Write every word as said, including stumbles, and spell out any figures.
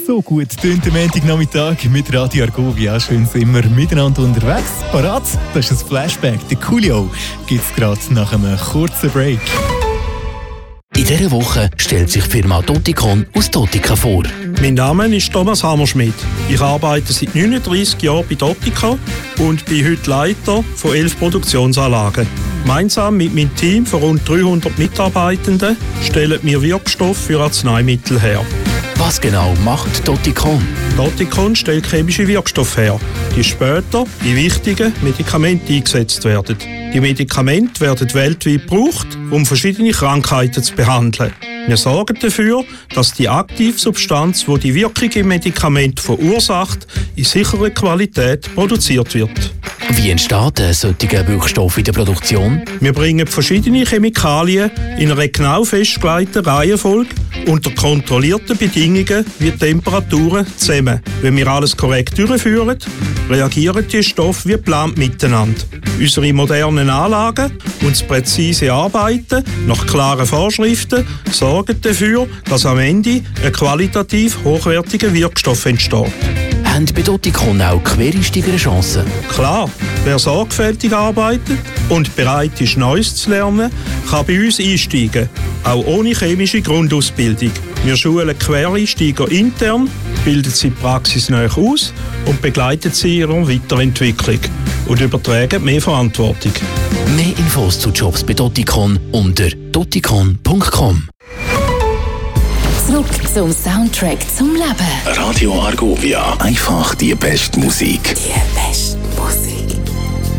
So gut tönt der Montagnachmittag mit Radio Argovia. Schön sind wir miteinander unterwegs. Parat, das ist ein Flashback. Der Coolio gibt es gerade nach einem kurzen Break. In dieser Woche stellt sich die Firma Dottikon aus Dottika vor. Mein Name ist Thomas Hammerschmidt. Ich arbeite seit neununddreissig Jahren bei Dottika und bin heute Leiter von elf Produktionsanlagen. Gemeinsam mit meinem Team von rund dreihundert Mitarbeitenden stellen wir Wirkstoffe für Arzneimittel her. Was genau macht Dottikon? Dottikon stellt chemische Wirkstoffe her, die später in wichtigen Medikamenten eingesetzt werden. Die Medikamente werden weltweit gebraucht, um verschiedene Krankheiten zu behandeln. Wir sorgen dafür, dass die Aktivsubstanz, die die Wirkung im Medikament verursacht, in sicherer Qualität produziert wird. Wie entsteht ein solcher Wirkstoff in der Produktion? Wir bringen verschiedene Chemikalien in einer genau festgelegten Reihenfolge unter kontrollierten Bedingungen wie Temperaturen zusammen. Wenn wir alles korrekt durchführen, reagieren die Stoffe wie geplant miteinander. Unsere modernen Anlagen und das präzise Arbeiten nach klaren Vorschriften sorgen dafür, dass am Ende ein qualitativ hochwertiger Wirkstoff entsteht. Haben bei Dottikon auch quereinsteiger Chancen? Klar, wer sorgfältig arbeitet und bereit ist, Neues zu lernen, kann bei uns einsteigen, auch ohne chemische Grundausbildung. Wir schulen Quereinsteiger intern, bilden sie praxisnah aus und begleiten sie in ihrer Weiterentwicklung und übertragen mehr Verantwortung. Mehr Infos zu Jobs bei Dottikon unter dottikon punkt com. Zurück zum Soundtrack zum Leben. Radio Argovia, einfach die beste Musik. Die beste.